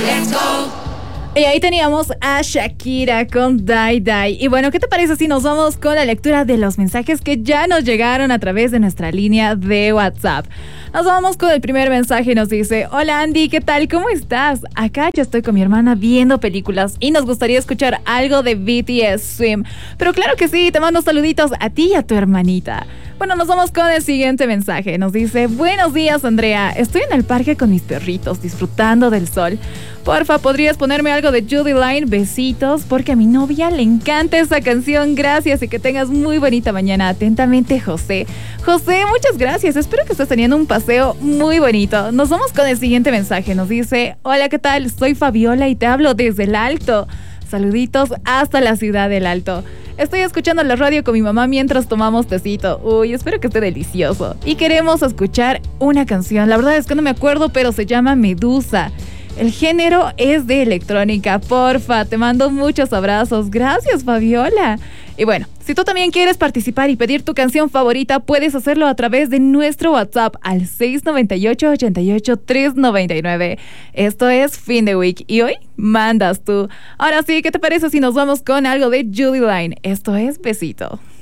Let's go. Y ahí teníamos a Shakira con Die Die. Y bueno, ¿qué te parece si nos vamos con la lectura de los mensajes que ya nos llegaron a través de nuestra línea de WhatsApp? Nos vamos con el primer mensaje y nos dice: hola Andy, ¿qué tal? ¿Cómo estás? Acá yo estoy con mi hermana viendo películas y nos gustaría escuchar algo de BTS Swim. Pero claro que sí, te mando saluditos a ti y a tu hermanita. Bueno, nos vamos con el siguiente mensaje. Nos dice: buenos días, Andrea. Estoy en el parque con mis perritos, disfrutando del sol. Porfa, ¿podrías ponerme algo de Judy Line? Besitos, porque a mi novia le encanta esa canción. Gracias y que tengas muy bonita mañana. Atentamente, José. José, muchas gracias. Espero que estés teniendo un paseo muy bonito. Nos vamos con el siguiente mensaje. Nos dice: hola, ¿qué tal? Soy Fabiola y te hablo desde el Alto. Saluditos hasta la ciudad del Alto. Estoy escuchando la radio con mi mamá mientras tomamos tecito. Uy, espero que esté delicioso. Y queremos escuchar una canción. La verdad es que no me acuerdo, pero se llama Medusa. El género es de electrónica. Porfa, te mando muchos abrazos. Gracias, Fabiola. Y bueno, si tú también quieres participar y pedir tu canción favorita, puedes hacerlo a través de nuestro WhatsApp al 698-88-399. Esto es Fin de Week y hoy mandas tú. Ahora sí, ¿qué te parece si nos vamos con algo de Judy Line? Esto es Besito.